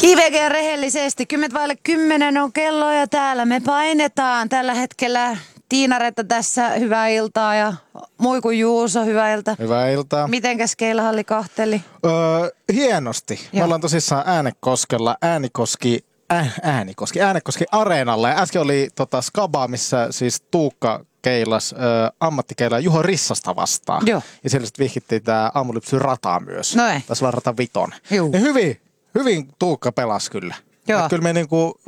IVG rehellisesti. 10:10 on kello ja täällä me painetaan tällä hetkellä. Tiina-Retta tässä, hyvää iltaa ja Muiku Juuso, hyvää iltaa. Hyvää iltaa. Mitenkäs Keilahalli kahteli? Hienosti. Joo. Me ollaan tosissaan Äänekoskella, Äänekoski areenalla. Ja äsken oli Skaba, missä siis Tuukka keilas ammattikeilaa Juho Rissasta vastaan. Joo. Ja siellä sitten vihkittiin tää aamulypsyn rataa myös. No ei. Taisi olla rata 5. Juu. Ja hyvin Tuukka pelasi kyllä. Joo. Et kyllä me niinku